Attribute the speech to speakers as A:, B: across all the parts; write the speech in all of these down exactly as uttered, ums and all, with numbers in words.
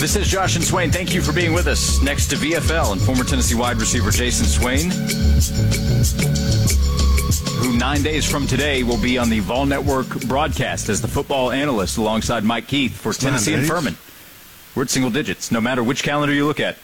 A: This is Josh and Swain. Thank you for being with us. Next to V F L and former Tennessee wide receiver Jason Swain, who nine days from today will be on the Vol Network broadcast as the football analyst alongside Mike Keith for it's Tennessee and Furman. We're at single digits, no matter which calendar you look at.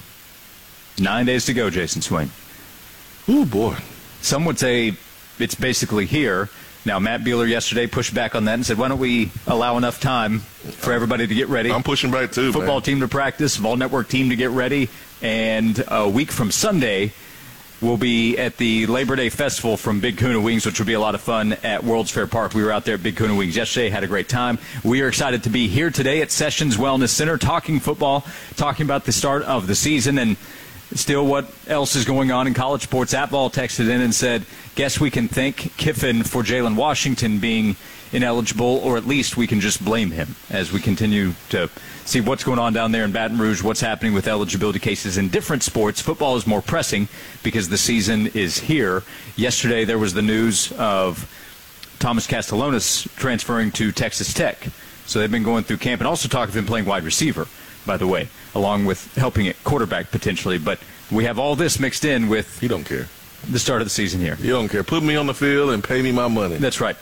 A: Nine days to go, Jason Swain.
B: Ooh, boy.
A: Some would say it's basically here. Now, Matt Beeler yesterday pushed back on that and said, why don't we allow enough time for everybody to get ready?
B: I'm pushing back, too,
A: Football
B: man.
A: team to practice, Vol Network team to get ready. And a week from Sunday, we'll be at the Labor Day Festival from Big Kuna Wings, which will be a lot of fun at World's Fair Park. We were out there at Big Kuna Wings yesterday, had a great time. We are excited to be here today at Sessions Wellness Center talking football, talking about the start of the season, and still what else is going on in college sports. Atval texted in and said, guess we can thank Kiffin for Jalen Washington being ineligible, or at least we can just blame him as we continue to see what's going on down there in Baton Rouge, what's happening with eligibility cases in different sports. Football is more pressing because the season is here. Yesterday there was the news of Thomas Castellanos transferring to Texas Tech. So they've been going through camp and also talk of him playing wide receiver, by the way, along with helping at quarterback potentially. But we have all this mixed in with
B: You don't care.
A: the start of the season here.
B: You don't care. Put me on the field and pay me my money.
A: That's right.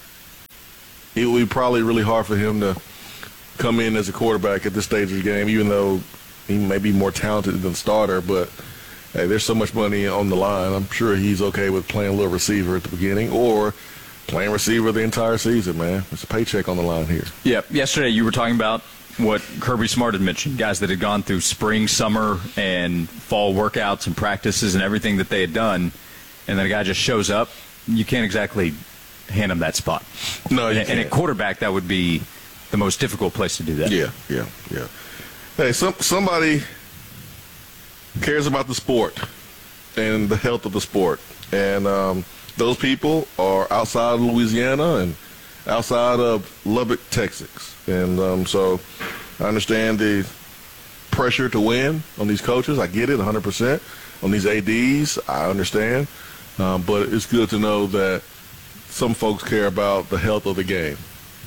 B: It would be probably really hard for him to come in as a quarterback at this stage of the game, even though he may be more talented than starter. But, hey, there's so much money on the line. I'm sure he's okay with playing a little receiver at the beginning or playing receiver the entire season, man. It's a paycheck on the line here.
A: Yeah, yesterday you were talking about what Kirby Smart had mentioned, guys that had gone through spring, summer, and fall workouts and practices and everything that they had done, and then a guy just shows up. You can't exactly hand him that spot.
B: No, you
A: and,
B: can't.
A: and at quarterback, that would be the most difficult place to do that.
B: Yeah, yeah, yeah. Hey, some somebody cares about the sport and the health of the sport, and um, those people are outside of Louisiana and outside of Lubbock, Texas. And um, so I understand the pressure to win on these coaches. I get it one hundred percent. On these A Ds, I understand. Um, but it's good to know that some folks care about the health of the game.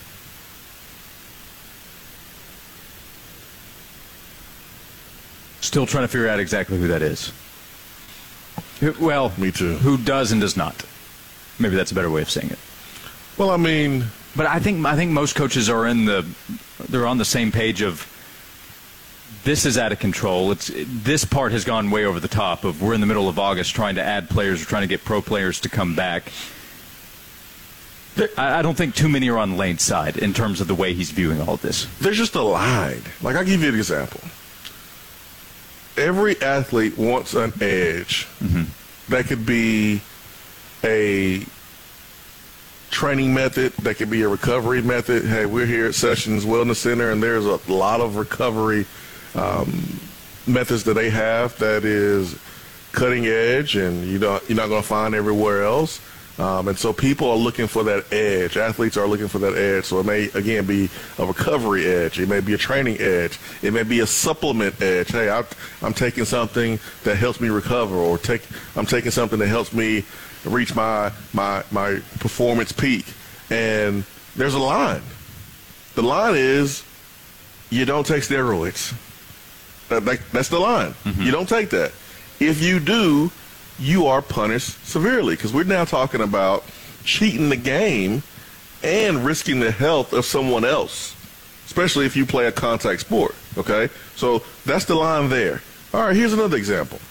A: Still trying to figure out exactly who that is. Who, well,
B: Me too.
A: Who does and does not. Maybe that's a better way of saying it.
B: Well, I mean,
A: But I think I think most coaches are in the they're on the same page of this is out of control. It's this part has gone way over the top of we're in the middle of August trying to add players, we're trying to get pro players to come back. I, I don't think too many are on Lane's side in terms of the way he's viewing all of this.
B: there's just a line. Like, I'll give you an example. Every athlete wants an edge.
A: Mm-hmm.
B: That could be a training method, that could be a recovery method. Hey, we're here at Sessions Wellness Center, and there's a lot of recovery um, methods that they have that is cutting edge, and you don't, you're not going to find everywhere else. Um, and so people are looking for that edge. Athletes are looking for that edge. So it may, again, be a recovery edge. It may be a training edge. It may be a supplement edge. Hey, I, I'm taking something that helps me recover, or take, I'm taking something that helps me reach my, my, my performance peak. And there's a line. The line is you don't take steroids. That, that, that's the line. Mm-hmm. You don't take that. If you do, you are punished severely, because we're now talking about cheating the game and risking the health of someone else, especially if you play a contact sport, okay? So that's the line there. All right, here's another example.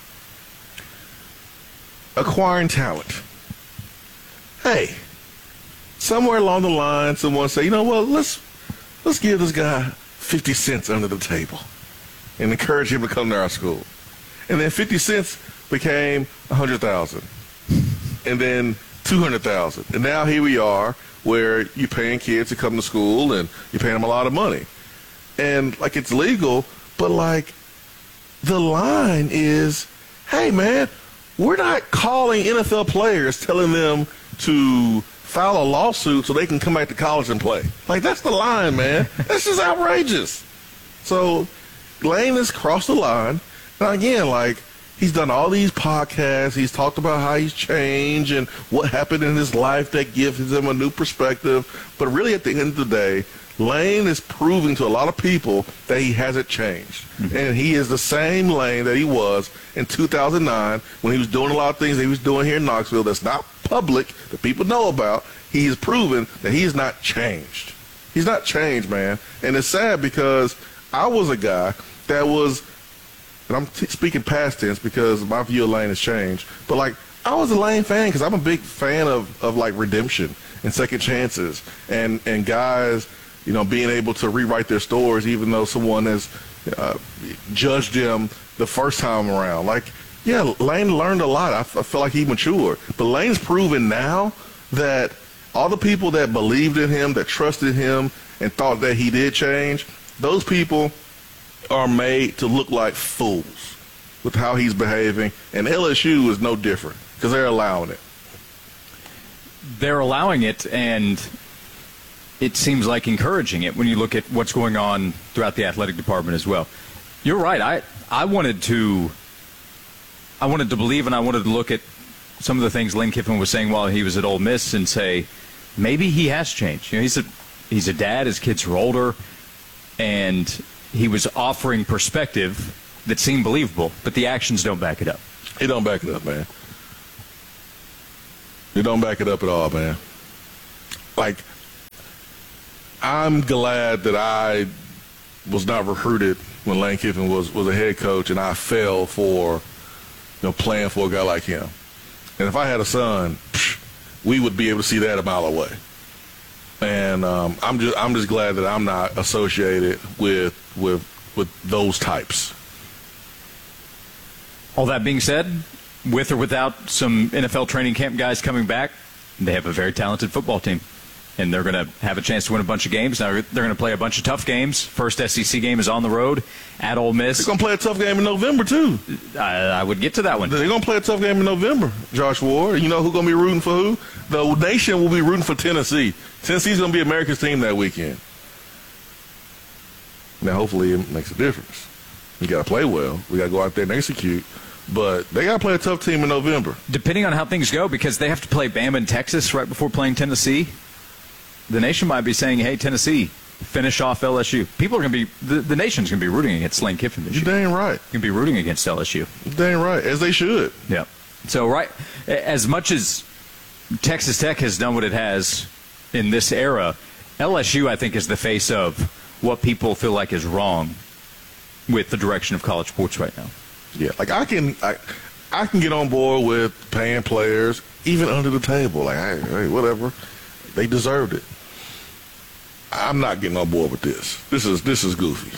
B: Acquiring talent. Hey, somewhere along the line, someone say, you know what, let's, let's give this guy fifty cents under the table and encourage him to come to our school. And then fifty cents became one hundred thousand dollars, and then two hundred thousand dollars. And now here we are where you're paying kids to come to school and you're paying them a lot of money. And, like, it's legal, but, like, the line is, hey, man, we're not calling N F L players telling them to file a lawsuit so they can come back to college and play. Like, that's the line, man. That's just outrageous. So Lane has crossed the line. Now, again, like, he's done all these podcasts. He's talked about how he's changed and what happened in his life that gives him a new perspective. But really, at the end of the day, Lane is proving to a lot of people that he hasn't changed. Mm-hmm. And he is the same Lane that he was in two thousand nine when he was doing a lot of things that he was doing here in Knoxville that's not public, that people know about. He has proven that he has not changed. He's not changed, man. And it's sad because I was a guy that was, and I'm t- speaking past tense because my view of Lane has changed, but like I was a Lane fan because I'm a big fan of, of like redemption and second chances and, and guys, you know, being able to rewrite their stories even though someone has uh, judged them the first time around. Like, yeah, Lane learned a lot. I, f- I feel like he matured. But Lane's proven now that all the people that believed in him, that trusted him, and thought that he did change, those people are made to look like fools with how he's behaving. And L S U is no different because they're allowing it.
A: They're allowing it, and it seems like encouraging it when you look at what's going on throughout the athletic department as well. You're right. I I wanted to I wanted to believe, and I wanted to look at some of the things Lane Kiffin was saying while he was at Ole Miss and say maybe he has changed. You know, he's a he's a dad. His kids are older, and he was offering perspective that seemed believable, but the actions don't back it up.
B: It don't back it up, man. It don't back it up at all, man. Like, I'm glad that I was not recruited when Lane Kiffin was, was a head coach and I fell for, you know, playing for a guy like him. And if I had a son, psh, we would be able to see that a mile away. And um, I'm just I'm just glad that I'm not associated with with with those types.
A: All that being said, with or without some N F L training camp guys coming back, they have a very talented football team. And they're going to have a chance to win a bunch of games. Now they're going to play a bunch of tough games. First S E C game is on the road at Ole Miss.
B: They're going to play a tough game in November, too.
A: I, I would get to that one.
B: They're going to play a tough game in November, Josh Ward. You know who's going to be rooting for who? The nation will be rooting for Tennessee. Tennessee's going to be America's team that weekend. Now, hopefully it makes a difference. You got to play well. We got to go out there and execute. But they got to play a tough team in November.
A: Depending on how things go, because they have to play Bama and Texas right before playing Tennessee. The nation might be saying, hey, Tennessee, finish off L S U. People are going to be, the, the nation's going to be rooting against Lane Kiffin this year.
B: You're dang right.
A: Going to be rooting against L S U.
B: You're dang right, as they should.
A: Yeah. So, right, as much as Texas Tech has done what it has in this era, L S U, I think, is the face of what people feel like is wrong with the direction of college sports right now.
B: Yeah, like I can, I, I can get on board with paying players even under the table. Like, hey, hey, whatever, they deserved it. I'm not getting on board with this. This is this is goofy.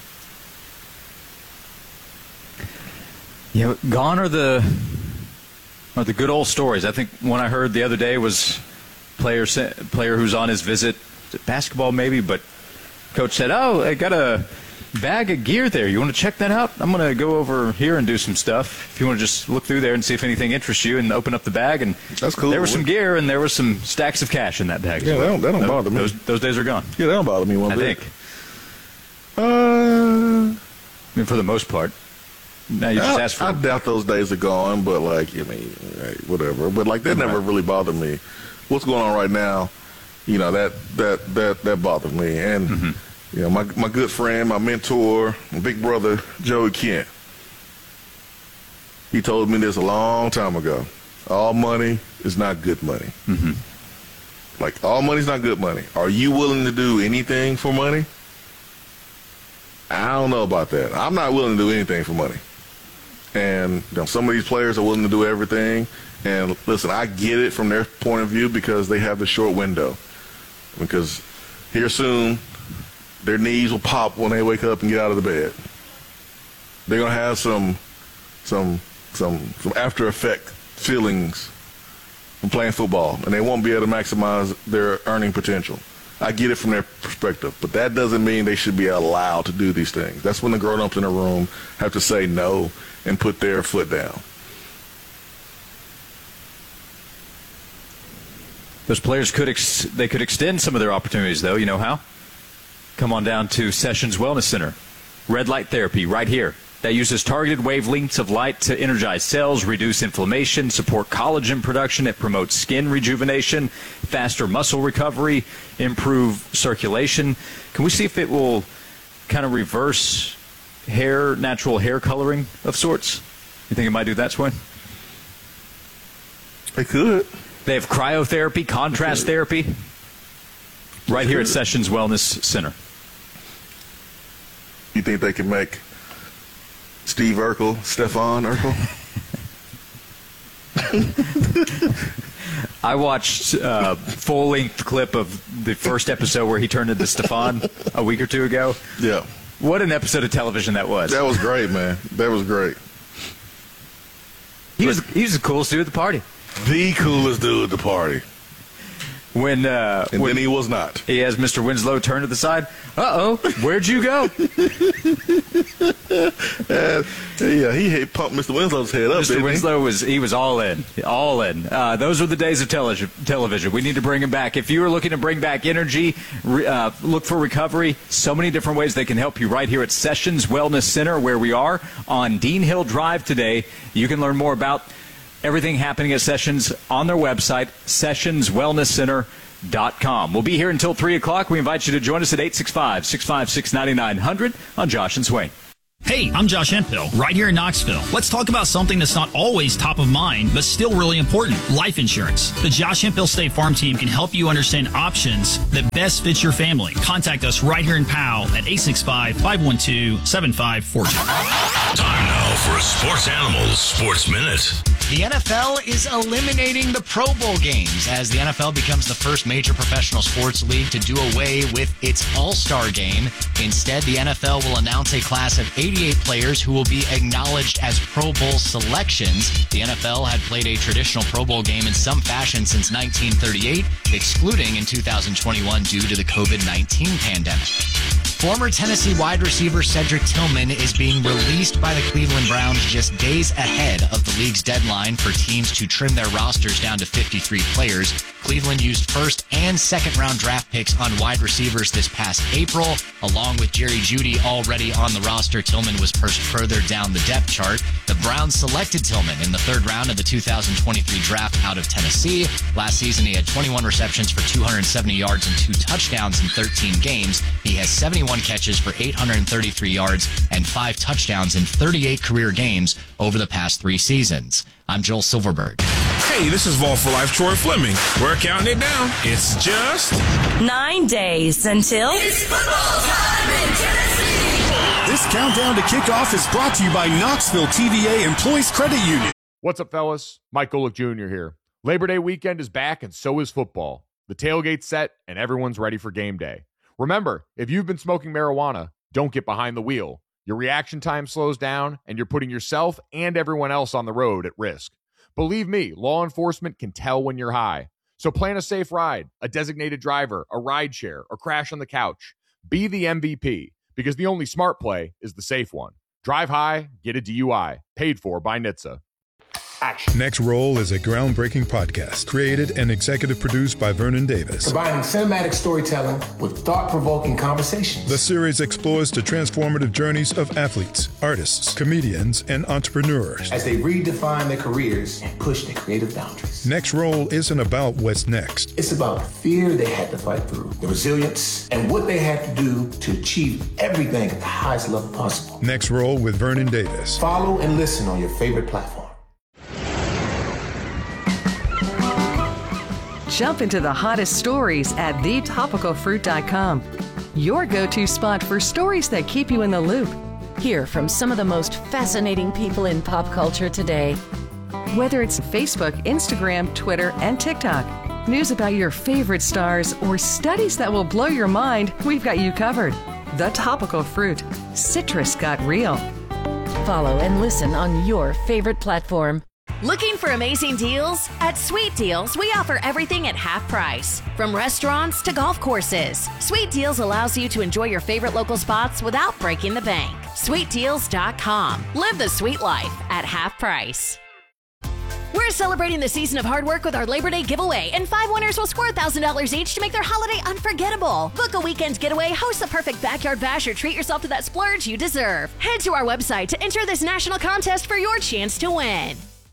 A: Yeah, gone are the are the good old stories. I think one I heard the other day was player player who's on his visit, basketball maybe, but coach said, "Oh, I got a bag of gear there. You want to check that out? I'm going to go over here and do some stuff. If you want to just look through there and see if anything interests you," and open up the bag. And
B: that's cool.
A: There was some gear and there was some stacks of cash in that bag.
B: Yeah,
A: as well.
B: that don't, that don't
A: those,
B: bother me.
A: Those, those days are gone.
B: Yeah, that don't bother me one
A: I
B: bit.
A: think.
B: Uh,
A: I mean, for the most part. Now you just
B: I,
A: ask for.
B: I doubt those days are gone, but like, I mean, right, whatever. But like, that never
A: Right.
B: really bothered me. What's going on right now? You know, that that that that bothered me. And
A: Mm-hmm.
B: you know, my my good friend, my mentor, my big brother, Joey Kent. He told me this a long time ago. All money is not good money.
A: Mm-hmm.
B: Like, all money's not good money. Are you willing to do anything for money? I don't know about that. I'm not willing to do anything for money. And you know, some of these players are willing to do everything. And listen, I get it from their point of view because they have the short window. Because here soon, their knees will pop when they wake up and get out of the bed. They're gonna have some, some, some, some after effect feelings from playing football, and they won't be able to maximize their earning potential. I get it from their perspective, but that doesn't mean they should be allowed to do these things. That's when the grown-ups in the room have to say no and put their foot down.
A: Those players could ex- they could extend some of their opportunities, though. You know how? Come on down to Sessions Wellness Center. Red light therapy right here that uses targeted wavelengths of light to energize cells, reduce inflammation, support collagen production. It promotes skin rejuvenation, faster muscle recovery, improve circulation. Can we see if it will kind of reverse hair, natural hair coloring of sorts? You think it might do that, Sway?
B: It could.
A: They have cryotherapy, contrast therapy, right here at Sessions Wellness Center.
B: You think they can make Steve Urkel, Stefan Urkel?
A: I watched a full-length clip of the first episode where he turned into Stefan a week or two ago.
B: Yeah.
A: What an episode of television that was.
B: That was great, man. That was great.
A: He was, he was the coolest dude at the party.
B: The coolest dude at the party.
A: When uh,
B: and
A: when
B: then he was not.
A: He has Mister Winslow turn to the side. Uh-oh, where'd you go?
B: uh, yeah, he hit, pumped Mister Winslow's head up,
A: Mister
B: didn't
A: Winslow
B: he?
A: was he was all in, all in. Uh, those were the days of tele- television. We need to bring him back. If you are looking to bring back energy, re- uh, look for recovery. So many different ways they can help you right here at Sessions Wellness Center, where we are on Dean Hill Drive today. You can learn more about everything happening at Sessions on their website, sessions wellness center dot com. We'll be here until three o'clock. We invite you to join us at eight six five, six five six, nine nine zero zero on Josh and Swain.
C: Hey, I'm Josh Hemphill, right here in Knoxville. Let's talk about something that's not always top of mind, but still really important, life insurance. The Josh Hemphill State Farm Team can help you understand options that best fit your family. Contact us right here in Powell at eight six five, five one two, seven five four two.
D: Time now for a Sports Animals Sports Minute.
E: The N F L is eliminating the Pro Bowl games as the N F L becomes the first major professional sports league to do away with its All-Star game. Instead, the N F L will announce a class of eighty-eight players who will be acknowledged as Pro Bowl selections. The N F L had played a traditional Pro Bowl game in some fashion since nineteen thirty-eight, excluding in two thousand twenty-one due to the covid nineteen pandemic. Former Tennessee wide receiver Cedric Tillman is being released by the Cleveland Browns just days ahead of the league's deadline for teams to trim their rosters down to fifty-three players. Cleveland used first and second round draft picks on wide receivers this past April. Along with Jerry Jeudy already on the roster, Tillman was pushed further down the depth chart. The Browns selected Tillman in the third round of the two thousand twenty-three draft out of Tennessee. Last season, he had twenty-one receptions for two hundred seventy yards and two touchdowns in thirteen games. He has seventy-one catches for eight hundred thirty-three yards and five touchdowns in thirty-eight career games over the past three seasons. I'm Joel Silverberg.
F: Hey, this is Vol for Life Troy Fleming. We're counting it down. It's just
G: nine days until
H: it's football time in Tennessee.
I: This countdown to kickoff is brought to you by Knoxville T D A Employees Credit Union.
J: What's up, fellas? Mike Golick Junior here. Labor Day weekend is back, and so is football. The tailgate's set, and everyone's ready for game day. Remember, if you've been smoking marijuana, don't get behind the wheel. Your reaction time slows down, and you're putting yourself and everyone else on the road at risk. Believe me, law enforcement can tell when you're high. So plan a safe ride, a designated driver, a ride share, or crash on the couch. Be the M V P, because the only smart play is the safe one. Drive high, get a D U I. Paid for by N H T S A.
K: Action. Next Roll is a groundbreaking podcast created and executive produced by Vernon Davis.
L: Combining cinematic storytelling with thought-provoking conversations.
K: The series explores the transformative journeys of athletes, artists, comedians, and entrepreneurs
L: as they redefine their careers and push their creative boundaries.
K: Next Roll isn't about what's next.
L: It's about the fear they had to fight through, the resilience, and what they had to do to achieve everything at the highest level possible.
K: Next Roll with Vernon Davis.
L: Follow and listen on your favorite platform.
M: Jump into the hottest stories at the topical fruit dot com. Your go-to spot for stories that keep you in the loop.
N: Hear from some of the most fascinating people in pop culture today.
M: Whether it's Facebook, Instagram, Twitter, and TikTok, news about your favorite stars, or studies that will blow your mind, we've got you covered. The Topical Fruit. Citrus got real.
N: Follow and listen on your favorite platform.
O: Looking for amazing deals? At Sweet Deals, we offer everything at half price. From restaurants to golf courses, Sweet Deals allows you to enjoy your favorite local spots without breaking the bank. sweet deals dot com. Live the sweet life at half price. We're celebrating the season of hard work with our Labor Day giveaway, and five winners will score one thousand dollars each to make their holiday unforgettable. Book a weekend getaway, host the perfect backyard bash, or treat yourself to that splurge you deserve. Head to our website to enter this national contest for your chance to win.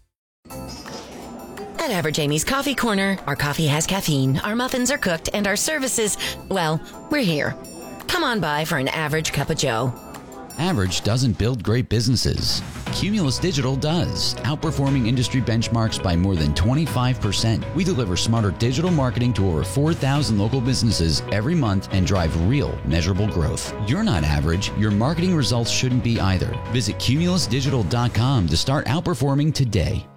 N: At Average Amy's Coffee Corner, our coffee has caffeine, our muffins are cooked, and our services, well, we're here. Come on by for an average cup of joe.
P: Average doesn't build great businesses. Cumulus Digital does, outperforming industry benchmarks by more than twenty-five percent. We deliver smarter digital marketing to over four thousand local businesses every month and drive real, measurable growth. You're not average. Your marketing results shouldn't be either. Visit cumulus digital dot com to start outperforming today.